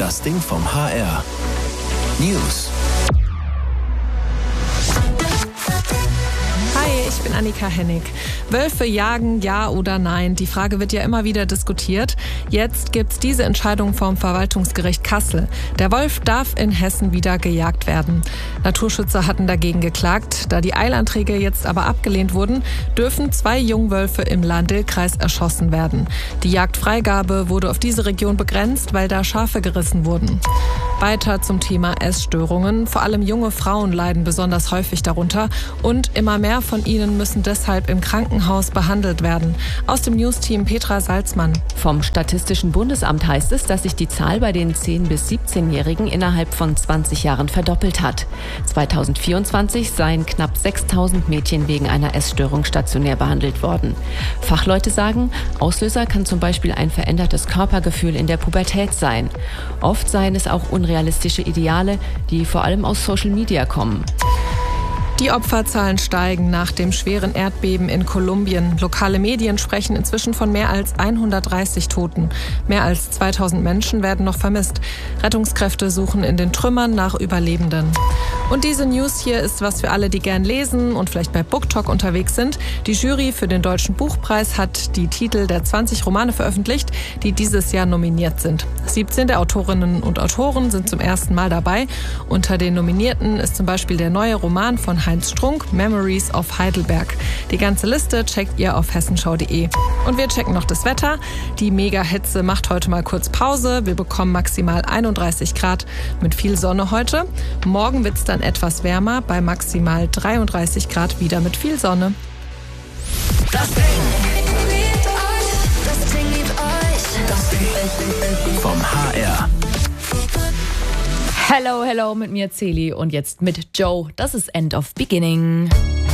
Das Ding vom HR. News. Hi, ich bin Annika Hennig. Wölfe jagen, ja oder nein? Die Frage wird ja immer wieder diskutiert. Jetzt gibt's diese Entscheidung vom Verwaltungsgericht Kassel. Der Wolf darf in Hessen wieder gejagt werden. Naturschützer hatten dagegen geklagt. Da die Eilanträge jetzt aber abgelehnt wurden, dürfen 2 Jungwölfe im Lahn-Dill-Kreis erschossen werden. Die Jagdfreigabe wurde auf diese Region begrenzt, weil da Schafe gerissen wurden. Weiter zum Thema Essstörungen. Vor allem junge Frauen leiden besonders häufig darunter und immer mehr von ihnen müssen deshalb im Krankenhaus behandelt werden. Aus dem Newsteam Petra Salzmann. Vom Statistischen Bundesamt heißt es, dass sich die Zahl bei den 10- bis 17-Jährigen innerhalb von 20 Jahren verdoppelt hat. 2024 seien knapp 6.000 Mädchen wegen einer Essstörung stationär behandelt worden. Fachleute sagen, Auslöser kann zum Beispiel ein verändertes Körpergefühl in der Pubertät sein. Oft seien es auch unrealistische Ideale, die vor allem aus Social Media kommen. Die Opferzahlen steigen nach dem schweren Erdbeben in Kolumbien. Lokale Medien sprechen inzwischen von mehr als 130 Toten. Mehr als 2000 Menschen werden noch vermisst. Rettungskräfte suchen in den Trümmern nach Überlebenden. Und diese News hier ist was für alle, die gern lesen und vielleicht bei BookTok unterwegs sind. Die Jury für den Deutschen Buchpreis hat die Titel der 20 Romane veröffentlicht, die dieses Jahr nominiert sind. 17 der Autorinnen und Autoren sind zum ersten Mal dabei. Unter den Nominierten ist zum Beispiel der neue Roman von Heinz Strunk, Memories of Heidelberg. Die ganze Liste checkt ihr auf hessenschau.de. Und wir checken noch das Wetter. Die Mega-Hitze macht heute mal kurz Pause. Wir bekommen maximal 31 Grad mit viel Sonne heute. Morgen wird es dann etwas wärmer, bei maximal 33 Grad wieder mit viel Sonne. Das Ding vom HR. Hello, hello, mit mir Celi und jetzt mit Joe. Das ist End of Beginning.